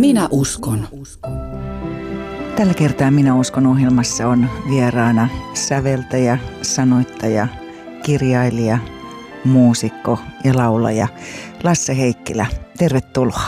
Minä uskon. Tällä kertaa Minä uskon -ohjelmassa on vieraana säveltäjä, sanoittaja, kirjailija, muusikko ja laulaja Lasse Heikkilä. Tervetuloa.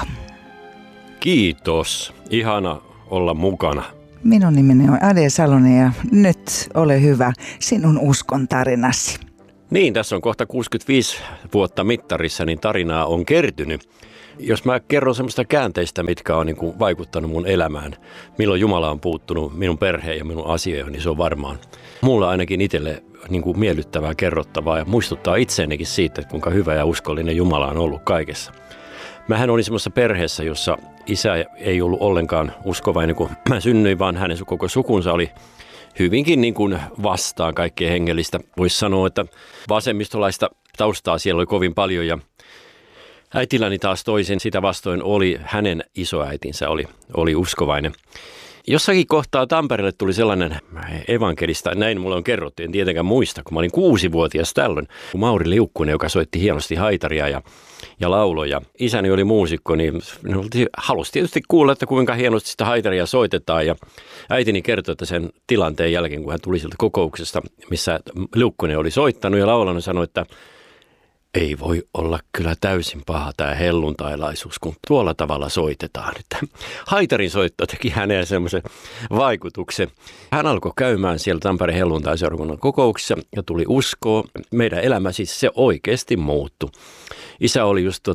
Kiitos. Ihana olla mukana. Minun nimeni on Ade Salonen ja nyt ole hyvä sinun uskon tarinasi. Niin, tässä on kohta 65 vuotta mittarissa, niin tarinaa on kertynyt. Jos mä kerron semmoista käänteistä, mitkä on vaikuttanut mun elämään, milloin Jumala on puuttunut minun perheen ja minun asioihin, niin se on varmaan mulla ainakin itselle miellyttävää kerrottavaa ja muistuttaa itseenikin siitä, että kuinka hyvä ja uskollinen Jumala on ollut kaikessa. Mähän olin semmoisessa perheessä, jossa isä ei ollut ollenkaan uskovainen, kun mä synnyin, vaan hänen koko sukunsa oli hyvinkin vastaan kaikkea hengellistä. Voisi sanoa, että vasemmistolaista taustaa siellä oli kovin paljon ja äitilläni taas toisin sitä vastoin oli hänen isoäitinsä oli uskovainen. Jossakin kohtaa Tampereelle tuli sellainen evankelista, näin mulle on kerrottu, en tietenkään muista, kun mä olin 6-vuotias tällöin. Mauri Liukkunen, joka soitti hienosti haitaria ja lauloja. Isäni oli muusikko, niin halusi tietysti kuulla, että kuinka hienosti sitä haitaria soitetaan. Ja äitini kertoi, että sen tilanteen jälkeen, kun hän tuli sieltä kokouksesta, missä Liukkunen oli soittanut ja laulanut, sanoi, että ei voi olla kyllä täysin paha tämä helluntailaisuus, kun tuolla tavalla soitetaan. Että haitarin soitto teki häneen semmoisen vaikutuksen. Hän alkoi käymään siellä Tampereen helluntaiseurakunnan kokouksissa ja tuli uskoa. Meidän elämä siis se oikeasti muuttui. Isä oli just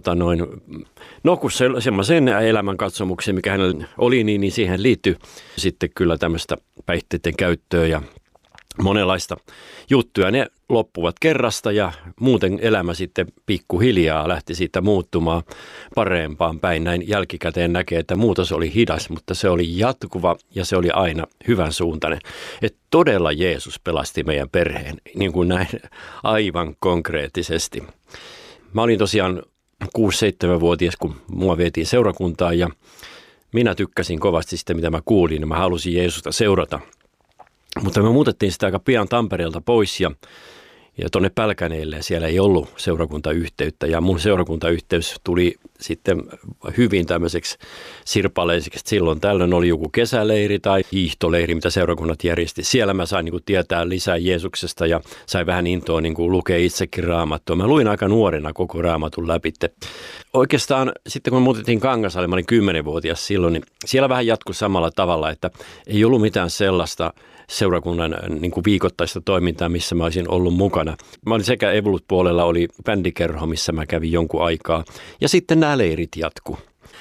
kun semmoisen elämänkatsomukseen, mikä hänellä oli, niin siihen liittyi sitten kyllä tämmöistä päihteiden käyttöä ja monenlaista juttuja. Ne loppuvat kerrasta ja muuten elämä sitten pikkuhiljaa lähti siitä muuttumaan parempaan päin. Näin jälkikäteen näkee, että muutos oli hidas, mutta se oli jatkuva ja se oli aina hyvän suuntainen. Että todella Jeesus pelasti meidän perheen, niin kuin näin aivan konkreettisesti. Mä olin tosiaan 6-7-vuotias, kun mua vietiin seurakuntaan ja minä tykkäsin kovasti sitä, mitä mä kuulin. Mä halusin Jeesusta seurata. Mutta me muutettiin sitä aika pian Tampereelta pois ja tuonne Pälkäneelle ja siellä ei ollut seurakuntayhteyttä. Ja mun seurakuntayhteys tuli sitten hyvin tämmöiseksi sirpaleiseksi. Silloin tällöin oli joku kesäleiri tai hiihtoleiri, mitä seurakunnat järjesti. Siellä mä sain tietää lisää Jeesuksesta ja sain vähän intoa lukea itsekin Raamattua. Mä luin aika nuorena koko Raamatun läpi. Oikeastaan sitten kun me muutettiin Kangasalle, mä olin 10-vuotias silloin, niin siellä vähän jatkui samalla tavalla, että ei ollut mitään sellaista seurakunnan viikoittaista toimintaa, missä mä olisin ollut mukana. Mä olin sekä Evolut-puolella, oli bändikerho, missä mä kävin jonkun aikaa. Ja sitten nämä leirit jatku.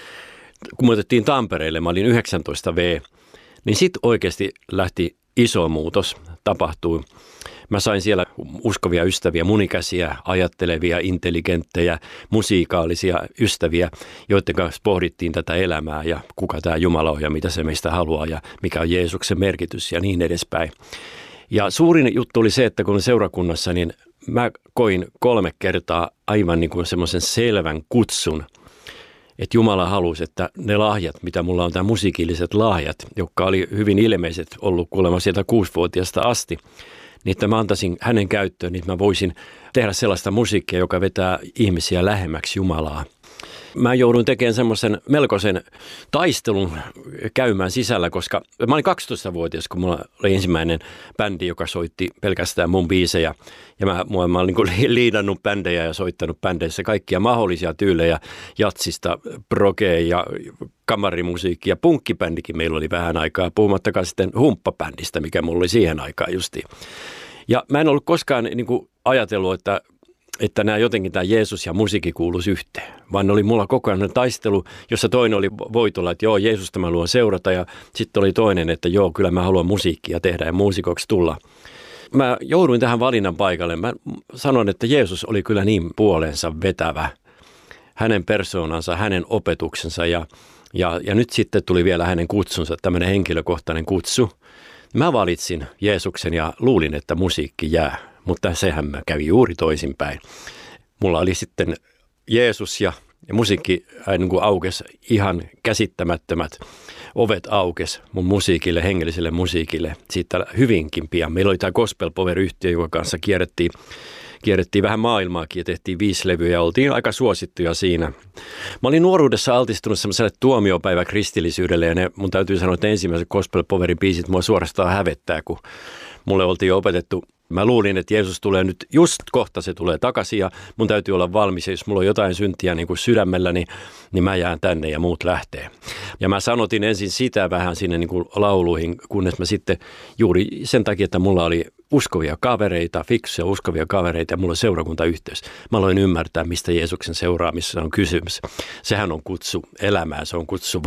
Kun me otettiin Tampereelle, mä olin 19V, niin sitten oikeasti lähti iso muutos, tapahtui. Mä sain siellä uskovia ystäviä, munikäisiä, ajattelevia, intelligenttejä, musiikaalisia ystäviä, joiden kanssa pohdittiin tätä elämää ja kuka tämä Jumala on ja mitä se meistä haluaa ja mikä on Jeesuksen merkitys ja niin edespäin. Ja suurin juttu oli se, että kun seurakunnassa, niin mä koin 3 kertaa aivan semmoisen selvän kutsun, että Jumala halusi, että ne lahjat, mitä mulla on, tämä musiikilliset lahjat, jotka oli hyvin ilmeiset ollut kuulemma sieltä 6-vuotiaasta asti, niin että mä antaisin hänen käyttöön, niin että mä voisin tehdä sellaista musiikkia, joka vetää ihmisiä lähemmäksi Jumalaa. Mä jouduin tekemään semmoisen melkoisen taistelun käymään sisällä, koska mä olin 12-vuotias, kun mulla oli ensimmäinen bändi, joka soitti pelkästään mun biisejä. Ja mä olin liidannut bändejä ja soittanut bändeissä kaikkia mahdollisia tyylejä, jatsista, progea ja kamarimusiikkia. Punkkibändikin meillä oli vähän aikaa, puhumattakaan sitten humppabändistä, mikä mulla oli siihen aikaan justiin. Ja mä en ollut koskaan ajatellut, että nämä jotenkin tämä Jeesus ja musiikki kuuluisi yhteen, vaan oli mulla koko ajan taistelu, jossa toinen oli voitolla, että joo, Jeesusta mä haluan seurata ja sitten oli toinen, että joo, kyllä mä haluan musiikkia tehdä ja muusikoksi tulla. Mä jouduin tähän valinnan paikalle. Mä sanon, että Jeesus oli kyllä niin puoleensa vetävä, hänen persoonansa, hänen opetuksensa ja nyt sitten tuli vielä hänen kutsunsa, tämmöinen henkilökohtainen kutsu. Mä valitsin Jeesuksen ja luulin, että musiikki jää. Mutta sehän mä kävi juuri toisinpäin. Mulla oli sitten Jeesus ja musiikki aukesi ihan käsittämättömät ovet aukes mun musiikille, hengelliselle musiikille. Siitä hyvinkin pian. Meillä oli tämä Gospel Power-yhtiö, jonka kanssa kierrettiin vähän maailmaakin ja tehtiin 5 levyä ja oltiin aika suosittuja siinä. Mä olin nuoruudessa altistunut semmoiselle tuomiopäivä kristillisyydelle ja mun täytyy sanoa, että ensimmäiset Gospel Powerin biisit mua suorastaan hävettää, kun mulle oltiin jo opetettu. Mä luulin, että Jeesus tulee nyt, just kohta se tulee takaisin ja mun täytyy olla valmis. Ja jos mulla on jotain syntiä niin kuin sydämelläni, niin mä jään tänne ja muut lähtee. Ja mä sanotin ensin sitä vähän sinne niin kuin lauluihin, kunnes mä sitten juuri sen takia, että mulla oli uskovia kavereita, fiksuja uskovia kavereita ja mulla on seurakuntayhteys. Mä aloin ymmärtää, mistä Jeesuksen seuraamisessa on kysymys. Sehän on kutsu elämään, se on kutsu